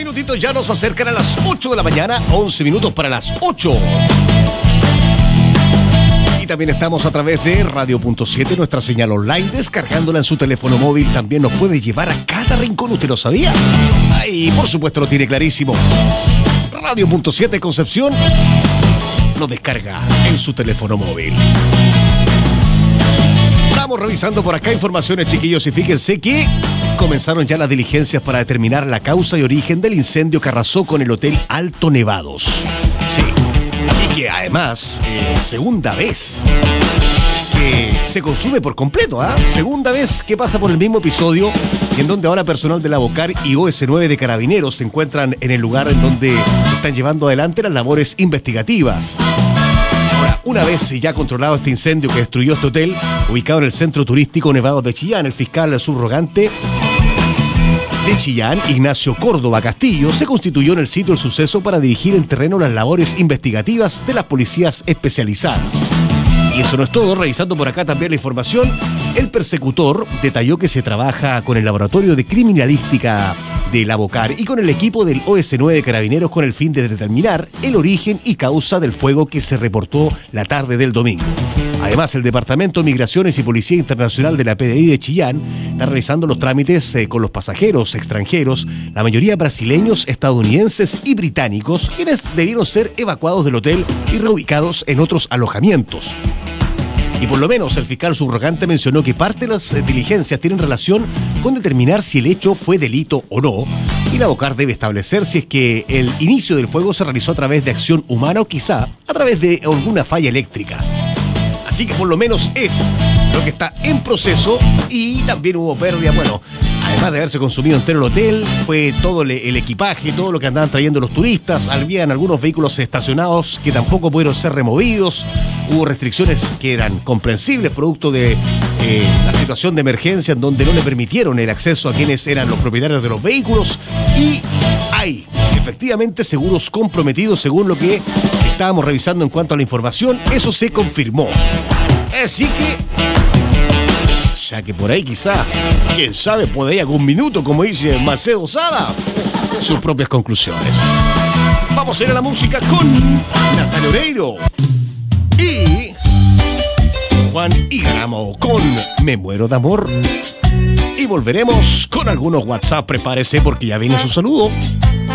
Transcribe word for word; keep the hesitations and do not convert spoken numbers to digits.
minutitos ya nos acercan a las ocho de la mañana, once minutos para las ocho. Y también estamos a través de Radio Punto siete, nuestra señal online, descargándola en su teléfono móvil. También nos puede llevar a cada rincón, ¿usted lo sabía? Y por supuesto lo tiene clarísimo. Radio Punto siete Concepción lo descarga en su teléfono móvil. Estamos revisando por acá informaciones, chiquillos, y fíjense que comenzaron ya las diligencias para determinar la causa y origen del incendio que arrasó con el Hotel Alto Nevados. Sí, y que además, eh, segunda vez que se consume por completo, ¿ah? ¿eh? Segunda vez que pasa por el mismo episodio, y en donde ahora personal de la Bocar y O S nueve de Carabineros se encuentran en el lugar en donde están llevando adelante las labores investigativas. Una vez ya controlado este incendio que destruyó este hotel, ubicado en el centro turístico Nevados de Chillán, el fiscal subrogante de Chillán, Ignacio Córdoba Castillo, se constituyó en el sitio del suceso para dirigir en terreno las labores investigativas de las policías especializadas. Y eso no es todo. Revisando por acá también la información, el persecutor detalló que se trabaja con el Laboratorio de Criminalística de la Bocar y con el equipo del O S nueve de Carabineros con el fin de determinar el origen y causa del fuego que se reportó la tarde del domingo. Además, el Departamento de Migraciones y Policía Internacional de la P D I de Chillán está realizando los trámites eh, con los pasajeros extranjeros, la mayoría brasileños, estadounidenses y británicos, quienes debieron ser evacuados del hotel y reubicados en otros alojamientos. Y por lo menos el fiscal subrogante mencionó que parte de las diligencias tienen relación con determinar si el hecho fue delito o no, y la Bocar debe establecer si es que el inicio del fuego se realizó a través de acción humana o quizá a través de alguna falla eléctrica. Así que por lo menos es lo que está en proceso, y también hubo pérdida, bueno, además de haberse consumido entero el hotel, fue todo el equipaje, todo lo que andaban trayendo los turistas. Habían algunos vehículos estacionados que tampoco pudieron ser removidos. Hubo restricciones que eran comprensibles, producto de eh, la situación de emergencia en donde no le permitieron el acceso a quienes eran los propietarios de los vehículos. Y hay efectivamente seguros comprometidos, según lo que estábamos revisando en cuanto a la información. Eso se confirmó. Así que, ya que por ahí quizá, quién sabe, puede ir algún minuto, como dice Macedo Sada, sus propias conclusiones. Vamos a ir a la música con Natalia Oreiro y Juan Igaramo con Me Muero de Amor. Y volveremos con algunos WhatsApp. Prepárese porque ya viene su saludo.